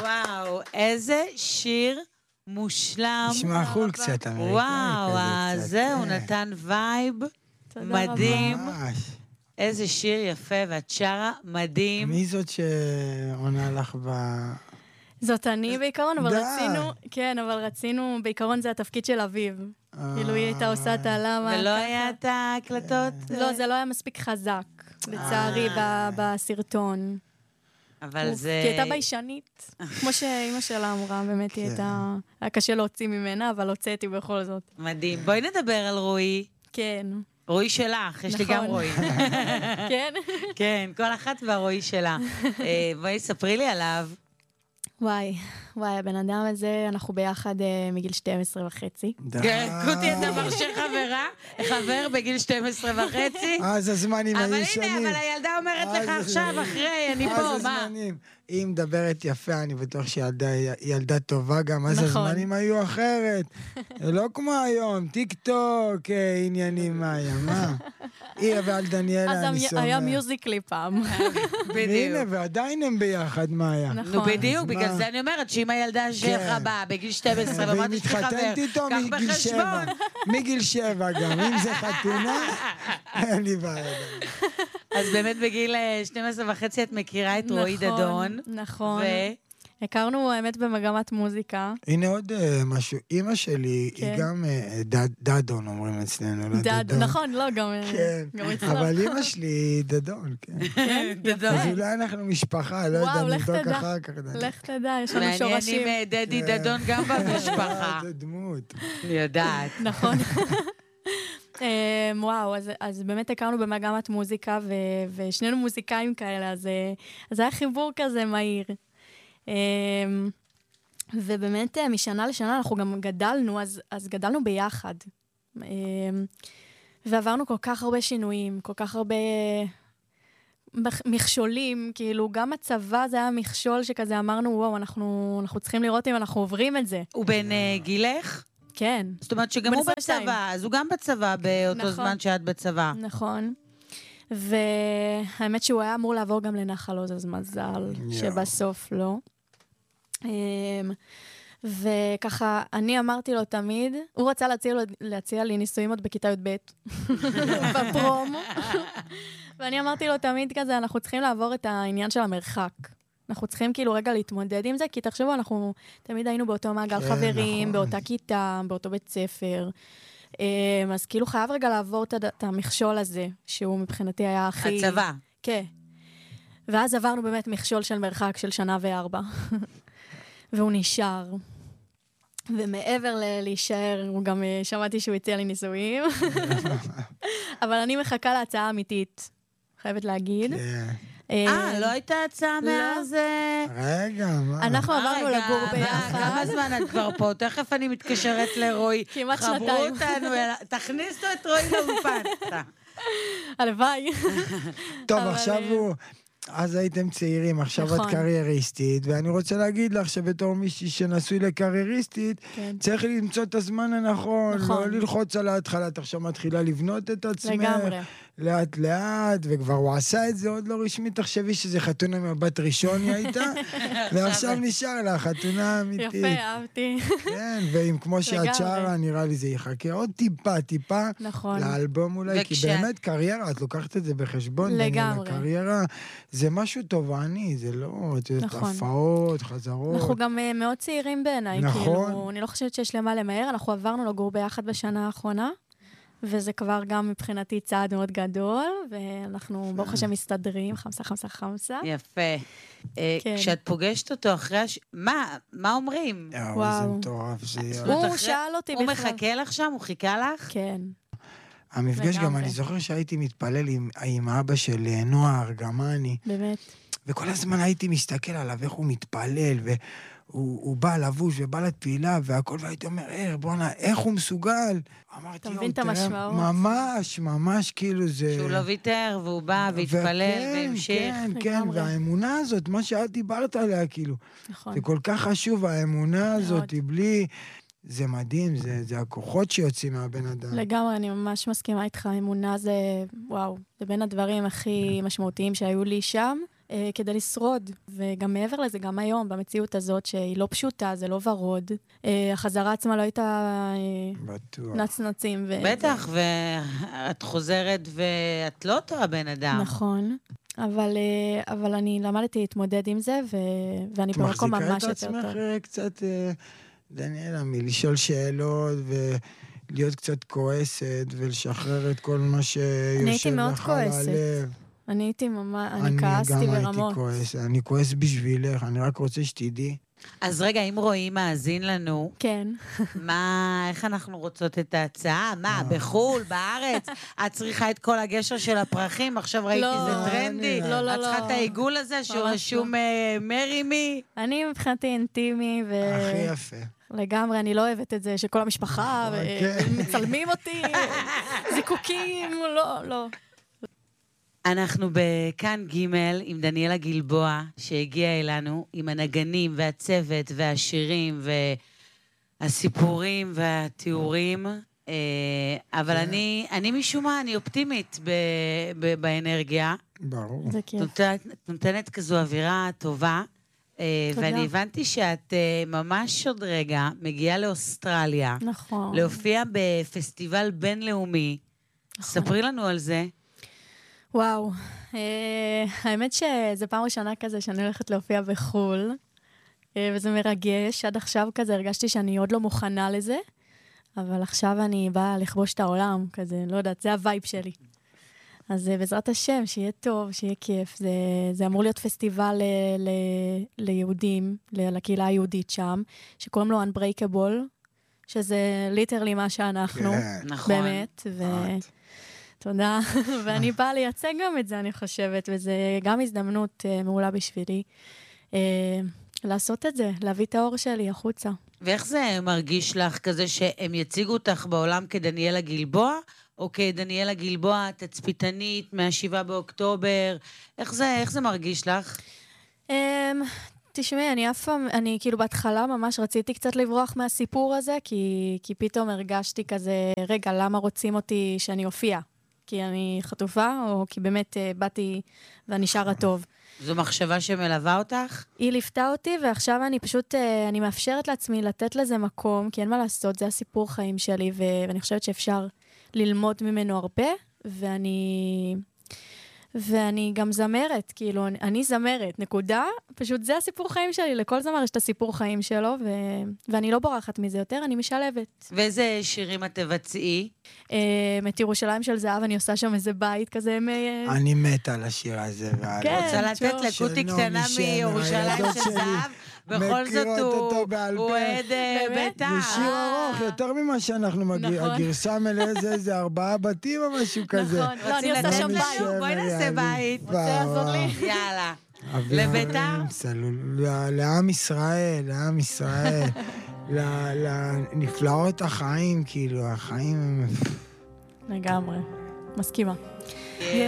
וואו, איזה שיר מושלם. נשמע חול קצת אמריקאי. וואו, זהו, נתן וייב מדהים. ממש. איזה שיר יפה, ואת שרה מדהים. מי זאת שעונה לך זאת אני בעיקרון, אבל רצינו, כן, אבל רצינו, בעיקרון זה התפקיד של אביב. כאילו היא הייתה עושה את הלמה. ולא היה את ההקלטות? לא, זה לא היה מספיק חזק, לצערי, בסרטון. אבל זה... כי הייתה ביישנית, כמו שאימא שלה אמרה, באמת היא הייתה... היה קשה להוציא ממנה, אבל הוצאתי בכל זאת. מדהים. בואי נדבר על רועי. כן. רועי שלך, יש לי גם רועי. כן? כן, כל אחת והרועי שלה. בואי, ספרי לי עליו. וואי, הבן אדם הזה, אנחנו ביחד מגיל 12 וחצי. כן, קוטי, אתה מרשה חבר בגיל 12 וחצי? אז הזמנים היו שנים. אבל הנה, אבל הילדה אומרת לך עכשיו, אחרי, אני פה, מה? היא מדברת יפה, אני בטוח שהיא ילדה טובה גם, אז הזמנים היו אחרת. לא כמו היום, טיק טוק, עניינים מה היה, מה? היא ועל דניאלה, אני סומך. אז היה מיוזיקלי פעם. והנה, ועדיין הם ביחד, מה היה? נו, בדיוק, בגלל זה אני אומרת שאם הילדה שלך באה בגיל 12, והיא מתחתנת איתו מגיל 7. מגיל 7 גם, אם זה חתונה, אין לי בעיה. אז באמת בגיל 12 וחצי את מכירה את רועי דדון. נכון. הכרנו, האמת, במגמת מוזיקה. הנה עוד משהו. אמא שלי היא גם דדון, אומרים אצלנו, לא דדון. נכון, לא, גם אצלנו. אבל אמא שלי היא דדון, כן. דדון. אז אולי אנחנו משפחה, לא יודע, נבדוק אחר כך. לך תדע, יש לנו שורשים. מעניין עם דדי דדון גם במשפחה. זה דמות. אני יודעת. נכון. וואו, אז באמת הכרנו במגמת מוזיקה, ושנינו מוזיקאים כאלה, אז היה חיבור כזה מהיר. ובאמת משנה לשנה אנחנו גם גדלנו, אז גדלנו ביחד. ועברנו כל כך הרבה שינויים, כל כך הרבה מכשולים, כאילו גם הצבא זה היה מכשול שכזה אמרנו, וואו, אנחנו צריכים לראות אם אנחנו עוברים את זה. הוא בן גילך? כן. זאת אומרת שגם הוא בצבא, אז הוא גם בצבא באותו זמן שאת בצבא. נכון. והאמת שהוא היה אמור לעבור גם לנחל עוז, אז מזל שבסוף לא. וככה, אני אמרתי לו תמיד, הוא רצה להציע לי ניסויים עוד בכיתה י"ב, בפרום. ואני אמרתי לו תמיד כזה, אנחנו צריכים לעבור את העניין של המרחק. אנחנו צריכים כאילו רגע להתמודד עם זה, כי תחשבו, אנחנו תמיד היינו באותו מעגל חברים, באותה כיתה, באותו בית ספר. אז כאילו חייב רגע לעבור את המכשול הזה, שהוא מבחינתי היה הכי... הצבא. כן. ואז עברנו באמת מכשול של מרחק של 1.4 שנה. והוא נשאר. ומעבר להישאר, הוא גם שמעתי שהוא הציע לי ניסויים. אבל אני מחכה להצעה אמיתית, חייבת להגיד. לא הייתה הצעה מאז... רגע, מה? אנחנו עברנו לגור ביחד. כמה זמן את כבר פה? תכף אני מתקשרת לרועי. כמעט חברו שנתיים. אותנו, תכניסו את רועי לאולפן. הלוואי. טוב, עכשיו הוא... אז הייתם צעירים, עכשיו את קרייריסטית, ואני רוצה להגיד לך שבתור מישהי שנשוי לקרייריסטית, צריך למצוא את הזמן הנכון, לא ללחוץ על ההתחלה, את עכשיו מתחילה לבנות את עצמך, לאט לאט, וכבר הוא עשה את זה עוד לא רשמי, תחשבי שזה חתונה מבט ראשון היא הייתה, ועכשיו נשאר לה חתונה אמיתית. יפה, אהבתי. כן, ואם כמו שאת שרה, נראה לי זה יחכה עוד טיפה, לאלבום אולי, כי באמת קריירה, את לוקחת את זה בחשבון, לגמרי. קריירה זה משהו תובעני, זה לא, את יודעת, הפעות, חזרות. אנחנו גם מאוד צעירים בעיניי, כאילו, אני לא חושבת שיש למה למהר, אנחנו עברנו לגור ביחד בשנה האחרונה, וזה כבר גם מבחינתי צעד מאוד גדול, ואנחנו ברוך השם מסתדרים, חמסה. יפה. כשאת פוגשת אותו אחרי מה אומרים? וואו, זה מטורף. הוא שאל אותי בכלל. הוא מחכה לך שם? הוא חיכה לך? כן. המפגש גם, אני זוכר שהייתי מתפלל עם אבא של נועה ארגמני. באמת. וכל הזמן הייתי מסתכל עליו, איך הוא מתפלל, והוא בא לבוש ובא לתפילה, והכל, והייתי אומר, בוא'נה, איך הוא מסוגל? אתה מבין את המשמעות? ממש כאילו זה... שהוא לא ויתר, והוא בא והתפלל והמשיך. כן, והאמונה הזאת, מה שאת דיברת עליה, כאילו, זה כל כך חשוב, האמונה הזאת, בלי... זה מדהים, זה הכוחות שיוצאים מהבן אדם. לגמרי, אני ממש מסכימה איתך, אמונה זה, וואו, זה בין הדברים הכי משמעותיים שהיו לי שם, כדי לשרוד. וגם מעבר לזה, גם היום, במציאות הזאת, שהיא לא פשוטה, זה לא ורוד, החזרה עצמה לא הייתה נצנצים. בטח, ואת חוזרת ואת לא טועה בן אדם. נכון. אבל אני למדתי להתמודד עם זה, ואני במקום ממש יותר טוב. את מחזיקה את עצמך קצת, דניאלה, מלשאול שאלות ולהיות קצת כועסת ולשחרר את כל מה שיושב לך על הלב. אני הייתי ממש, אני כעסתי ברמות. אני גם הייתי כועס, אני כועס בשבילך, אני רק רוצה שתדעי. אז רגע, אם רועי מאזין לנו, כן. איך אנחנו רוצות את ההצעה? מה, בחול, בארץ? את צריכה את כל הגשר של הפרחים, עכשיו ראיתי זה טרנדי. לא. את צריכה את העיגול הזה שהוא רשום מרי מי? אני מבחינתי אינטימי הכי יפה. לגמרי, אני לא אוהבת את זה שכל המשפחה, מצלמים אותי, זיקוקים, לא. אנחנו בכאן ג' עם דניאלה גלבוע, שהגיעה אלינו עם הנגנים והצוות והשירים והסיפורים והתיאורים, אבל אני משום מה, אני אופטימית באנרגיה. ברור. זה כיף. נותנת כזו אווירה טובה, ואני הבנתי שאת ממש עוד רגע מגיעה לאוסטרליה. נכון. להופיע בפסטיבל בינלאומי. ספרי לנו על זה. וואו, האמת שזה פעם ראשונה כזה שאני הולכת להופיע בחול, וזה מרגש. עד עכשיו כזה הרגשתי שאני עוד לא מוכנה לזה, אבל עכשיו אני באה לכבוש את העולם, כזה, לא יודעת, זה הווייב שלי. אז בעזרת השם, שיהיה טוב, שיהיה כיף. זה אמור להיות פסטיבל ליהודים, לקהילה היהודית שם, שקוראים לו Unbreakable, שזה ליטרלי מה שאנחנו, באמת, תודה, ואני באה לייצג גם את זה, אני חושבת, וזה גם הזדמנות מעולה בשבילי לעשות את זה, להביא את האור שלי החוצה. ואיך זה מרגיש לך כזה שהם יציגו אותך בעולם כדניאלה גלבוע, או כדניאלה גלבוע תצפיתנית מה-7 באוקטובר? איך זה מרגיש לך? תשמעי, אני כאילו בהתחלה ממש רציתי קצת לברוח מהסיפור הזה, כי פתאום הרגשתי כזה, רגע, למה רוצים אותי שאני אופיע? כי אני חטופה, או כי באמת באתי ואני שרה טוב. זו מחשבה שמלווה אותך? היא ליפתה אותי, ועכשיו אני פשוט, אני מאפשרת לעצמי לתת לזה מקום, כי אין מה לעשות, זה הסיפור חיים שלי, ואני חושבת שאפשר ללמוד ממנו הרבה, ואני גם זמרת, כאילו, אני זמרת, נקודה, פשוט זה הסיפור חיים שלי, לכל זמר יש את הסיפור חיים שלו, ואני לא בורחת מזה יותר, אני משלבת. ואיזה שירים את תבצעי? את ירושלים של זהב, אני עושה שם איזה בית כזה אני מתה על השיר הזה. כן, רוצה לתת לקוטי קטנה מירושלים של זהב, בכל זאת הוא אוהד בית"ר. זה שיר ארוך, יותר ממה שאנחנו מגיעים. הגרסה מלאה זה 4 בתים או משהו כזה. נכון, לא, אני עושה שם בית. בואי נעשה בית. רוצה לעזור לי? יאללה. לבית"ר? לעם ישראל, לנפלאות החיים, כאילו, החיים... לגמרי, מסכימה.